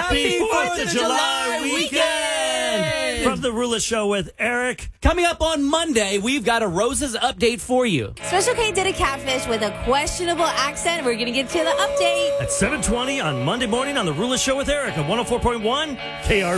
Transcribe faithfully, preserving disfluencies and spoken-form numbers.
Happy fourth of July weekend! From the Rula Show with Eric. Coming up on Monday, we've got a Roses update for you. Special K did a catfish with a questionable accent. We're going to get to the update. At seven twenty on Monday morning on the Rula Show with Eric at one oh four point one K R B.